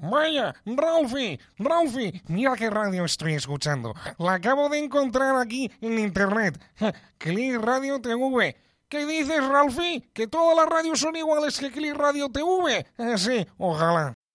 Vaya, Ralphie, mira qué radio estoy escuchando. La acabo de encontrar aquí en internet. Click Radio TV. ¿Qué dices, Ralphie? ¿Que todas las radios son iguales que Click Radio TV? Sí, ojalá.